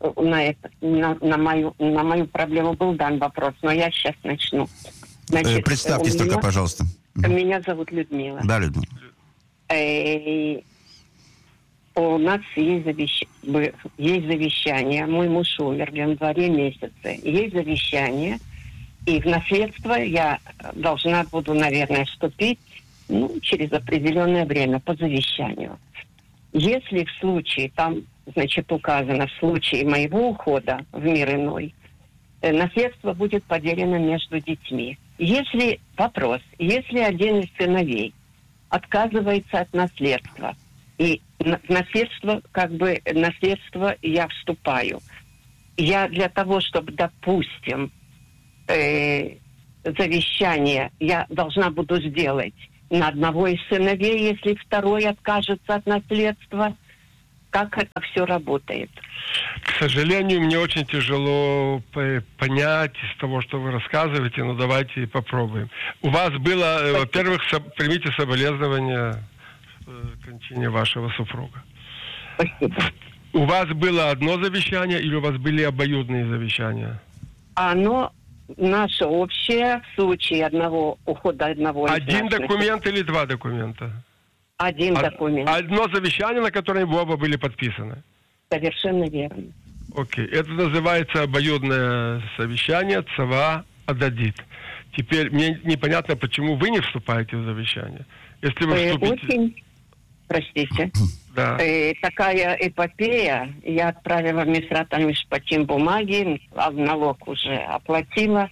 мою проблему был дан вопрос, но я сейчас начну. Значит, представьтесь только, пожалуйста. Меня зовут Людмила. Да, Людмила. У нас есть завещание. Мой муж умер в январе месяце. Есть завещание. И в наследство я должна буду, наверное, вступить через определенное время по завещанию. Если в случае, там, значит, указано, в случае моего ухода в мир иной, наследство будет поделено между детьми. Если один из сыновей отказывается от наследства, и в наследство я вступаю, я для того, чтобы, допустим, завещание я должна буду сделать на одного из сыновей, если второй откажется от наследства. Как это все работает? К сожалению, мне очень тяжело понять из того, что вы рассказываете, но давайте попробуем. У вас было, во-первых, примите соболезнования кончине вашего супруга. Спасибо. У вас было одно завещание или у вас были обоюдные завещания? Оно наше общее в случае ухода одного из Один документ или два документа? Один документ. Одно завещание, на которое вы оба были подписаны? Совершенно верно. Окей. Это называется обоюдное совещание цава ададит. Теперь мне непонятно, почему вы не вступаете в завещание. Если вы вступите... Простите. Да. Такая эпопея. Я отправила в Мисрат Аль-Мишпатим бумаги, налог уже оплатила.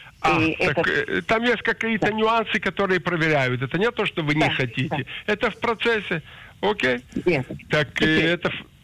Там есть какие-то нюансы, которые проверяют. Это не то, что вы не хотите. Да. Это в процессе. Окей? Нет. Так теперь,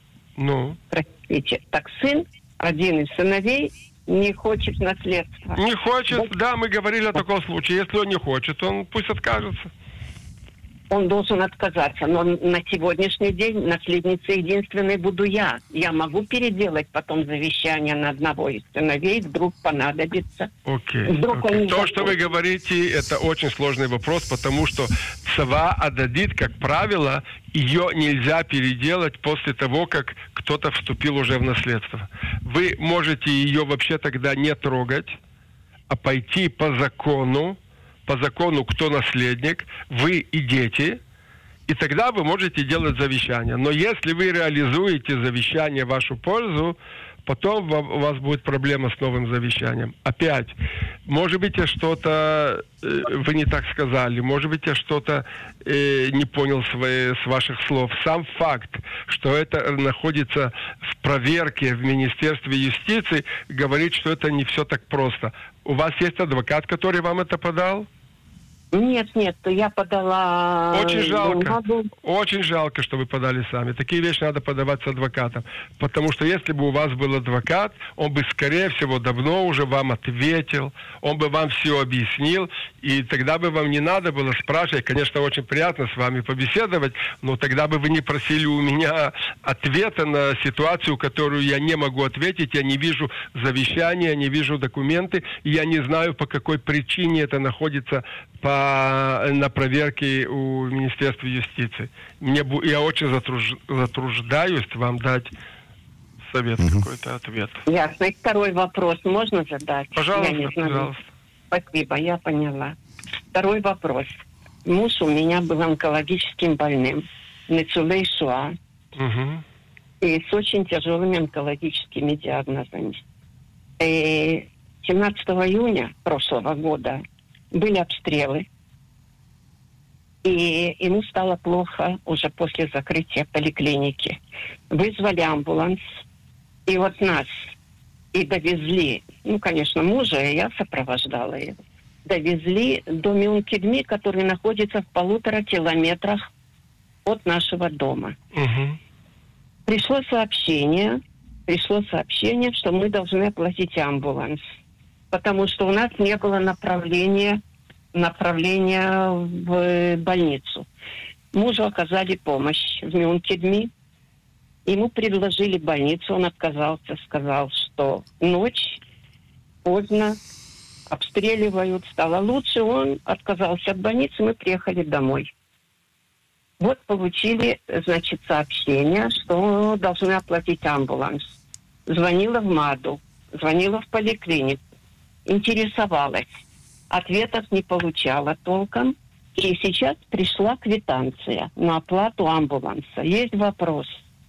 Простите. Так сын, один из сыновей, не хочет наследства. Не хочет? Да, мы говорили о таком случае. Если он не хочет, он пусть откажется. Он должен отказаться. Но на сегодняшний день наследницей единственной буду я. Я могу переделать потом завещание на одного из сыновей, вдруг понадобится. Окей. То, что вы говорите, это очень сложный вопрос, потому что цава ададит, как правило, ее нельзя переделать после того, как кто-то вступил уже в наследство. Вы можете ее вообще тогда не трогать, а пойти по закону, кто наследник, вы и дети, и тогда вы можете делать завещание. Но если вы реализуете завещание в вашу пользу, потом у вас будет проблема с новым завещанием. Опять, может быть, я что-то вы не так сказали, может быть, я что-то не понял с ваших слов. Сам факт, что это находится в проверке в Министерстве юстиции, говорит, что это не все так просто. У вас есть адвокат, который вам это подал? Нет, я подала... Очень жалко, что вы подали сами. Такие вещи надо подавать с адвокатом. Потому что если бы у вас был адвокат, он бы, скорее всего, давно уже вам ответил, он бы вам все объяснил, и тогда бы вам не надо было спрашивать. Конечно, очень приятно с вами побеседовать, но тогда бы вы не просили у меня ответа на ситуацию, которую я не могу ответить. Я не вижу завещания, не вижу документы, и я не знаю, по какой причине это находится на проверке у Министерства юстиции. Я очень затруждаюсь вам дать совет, какой-то ответ. Ясно. И второй вопрос можно задать? Пожалуйста. Спасибо, я поняла. Второй вопрос. Муж у меня был онкологическим больным. Ницулей Шуа. И с очень тяжелыми онкологическими диагнозами. 17 июня прошлого года были обстрелы, и ему стало плохо уже после закрытия поликлиники. Вызвали амбуланс, и вот нас и довезли, конечно, мужа, и я сопровождала его, довезли до Мюнкедми, который находится в 1,5 километрах от нашего дома. Пришло сообщение, что мы должны оплатить амбуланс, потому что у нас не было направления в больницу. Мужу оказали помощь в Мюнхедме. Ему предложили больницу, он отказался, сказал, что ночь, поздно, обстреливают, стало лучше. Он отказался от больницы, мы приехали домой. Вот получили, значит, сообщение, что должны оплатить амбуланс. Звонила в МАДу, звонила в поликлинику, интересовалась. Ответов не получала толком. И сейчас пришла квитанция на оплату амбуланса. Есть вопрос.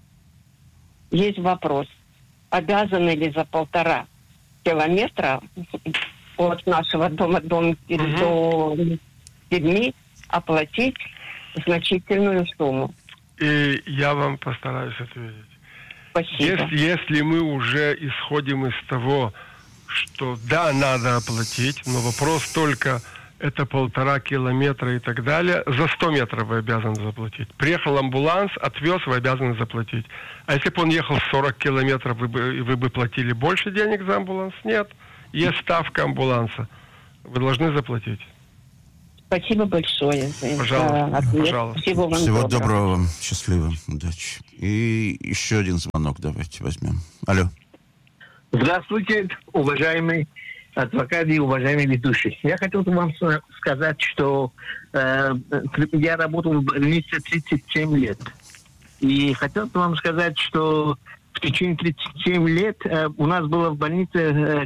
Обязаны ли за 1,5 километра от нашего дома до Перми оплатить значительную сумму? И я вам постараюсь ответить. Спасибо. Если мы уже исходим из того, что да, надо оплатить, но вопрос только это 1,5 километра и так далее, за 100 метров вы обязаны заплатить. Приехал амбуланс, отвез, вы обязаны заплатить. А если бы он ехал 40 километров, вы бы платили больше денег за амбуланс? Нет. Есть ставка амбуланса. Вы должны заплатить. Спасибо большое за ответ. Пожалуйста. Всего доброго вам. Счастливо. Удачи. И еще один звонок давайте возьмем. Алло. Здравствуйте, уважаемый адвокат и уважаемый ведущий. Я хотел вам сказать, что я работал в больнице 37 лет. И хотел вам сказать, что в течение 37 лет у нас было в больнице,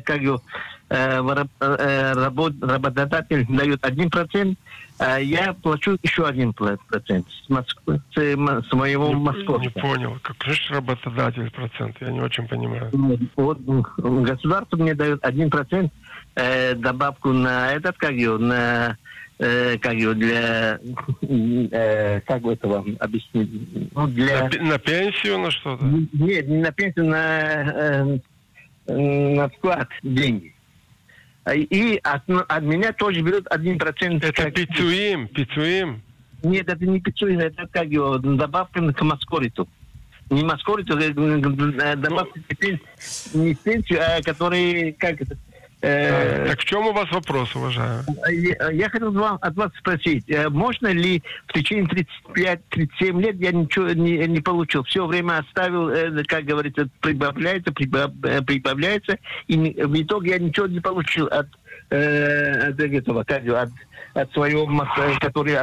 работодатель дает 1%, а я плачу еще 1% с моего московского. Не понял. Как же работодатель процент? Я не очень понимаю. Вот государство мне дает 1% добавку на этот, для, как бы это вам объяснить? Ну, для... на пенсию, на что-то? Нет, не на пенсию, на вклад деньги. И от меня тоже берут 1%. Это пицуим? Нет, это не пицуим, это добавка к маскориту. Не маскориту, добавка не к пенсию, а которые, как это... Так в чем у вас вопрос, уважаемый? Я хотел от вас спросить, можно ли в течение 35-37 лет я ничего не получил? Все время оставил, как говорится, прибавляется, и в итоге я ничего не получил от своего, который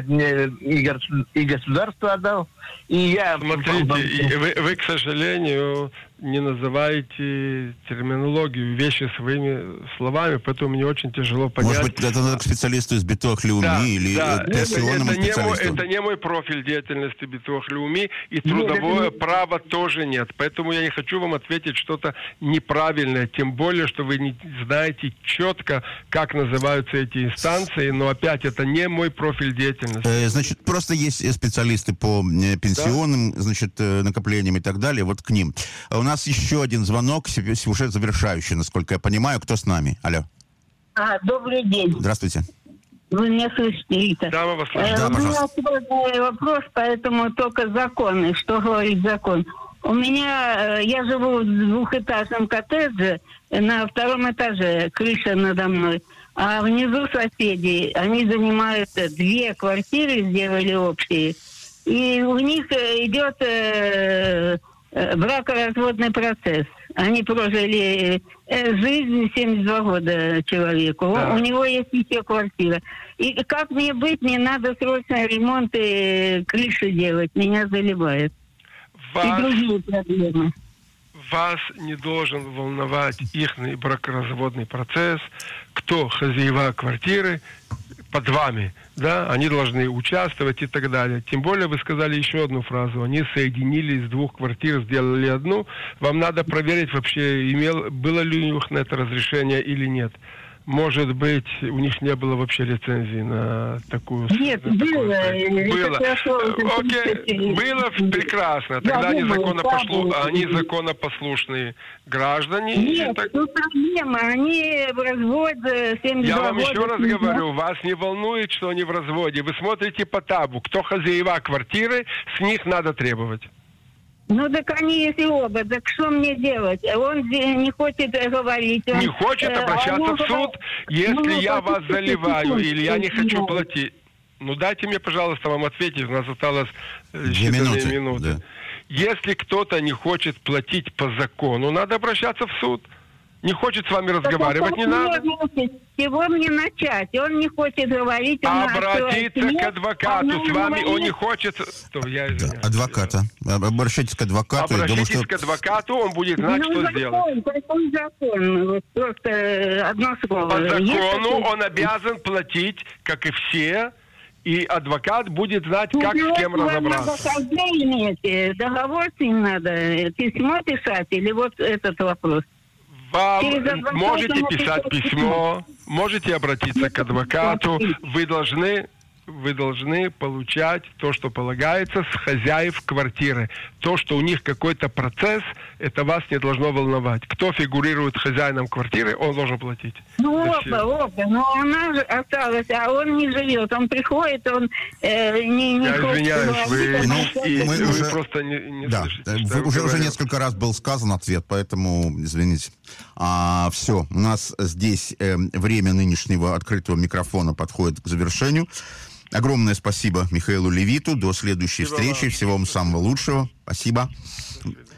и государство отдал, и я... Смотрите, вы, к сожалению, не называете терминологию, вещи своими словами, поэтому мне очень тяжело понять. Может быть, это надо к специалисту из Битох Леуми или пенсионному специалисту? Это не мой профиль деятельности Битох Леуми, и трудовое право тоже нет. Поэтому я не хочу вам ответить что-то неправильное, тем более, что вы не знаете четко, как называются эти инстанции, но опять это не мой профиль деятельности. Значит, просто есть специалисты по пенсионным, значит, накоплениям и так далее, вот к ним. У нас еще один звонок, уже завершающий, насколько я понимаю. Кто с нами? Алло. Добрый день. Здравствуйте. Вы меня слышите, Рита? Да, мы вас слышим. У меня сегодня вопрос, поэтому только законы. Что говорит закон? Я живу в двухэтажном коттедже, на 2 этаже, крыша надо мной. А внизу соседи, они занимают 2 квартиры, сделали общие. И у них идет бракоразводный процесс. Они прожили жизнь 72 года человеку. Да. У него есть еще квартира. И как мне быть? Мне надо срочно ремонт и крыши делать. Меня заливает. И другие проблемы. Вас не должен волновать их бракоразводный процесс. Кто хозяева квартиры под вами, да, они должны участвовать и так далее. Тем более вы сказали еще одну фразу. Они соединили из 2 квартир, сделали одну. Вам надо проверить вообще, было ли у них на это разрешение или нет. Может быть, у них не было вообще лицензии на такую... Нет, было. Окей, было прекрасно. Тогда они законопослушные граждане. Нет, тут проблема. Они в разводе 72 года. Я вам еще раз говорю, вас не волнует, что они в разводе. Вы смотрите по табу. Кто хозяева квартиры, с них надо требовать. Ну, так они если оба, так что мне делать? Он не хочет говорить. Не хочет обращаться в суд, если я вас заливаю или я не хочу платить. Ну, дайте мне, пожалуйста, вам ответить. У нас осталось 2 считанные минуты. минуты. Да. Если кто-то не хочет платить по закону, надо обращаться в суд. Не хочет с вами разговаривать, не надо. С чего мне начать? Он не хочет говорить. Обратиться к адвокату. С вами он не хочет... Я извиняюсь. Адвоката. Обращайтесь к адвокату. Обращайтесь к адвокату, он будет знать, что сделать. Какой закон? Вот просто одно слово. По закону он обязан платить, как и все, и адвокат будет знать, как с кем разобраться. Имеете договор с ним надо, письмо писать или вот этот вопрос? Вам можете писать письмо, можете обратиться к адвокату. Вы должны получать то, что полагается, с хозяев квартиры. То, что у них какой-то процесс, это вас не должно волновать. Кто фигурирует хозяином квартиры, он должен платить. Ну, оба. Но она же осталась, а он не живет. Он приходит, он не Я извиняюсь, вы просто не слышите. Уже несколько раз был сказан ответ, поэтому извините. Все, у нас здесь время нынешнего открытого микрофона подходит к завершению. Огромное спасибо Михаилу Левиту. До следующей встречи. Всего вам самого лучшего. Спасибо.